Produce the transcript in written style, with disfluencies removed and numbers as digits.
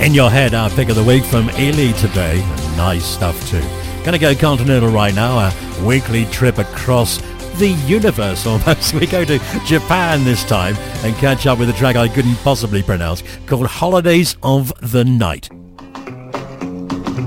In Your Head, our pick of the week from Ely today. Nice stuff too. Gonna go continental right now, a weekly trip across the universe almost. We go to Japan this time and catch up with a track I couldn't possibly pronounce called Holidays of the Night.